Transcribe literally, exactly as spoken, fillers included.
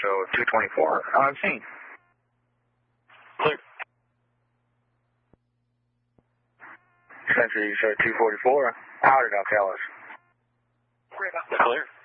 show two twenty-four on scene. Clear. Century, you show two forty-four. How did I tell us? Clear.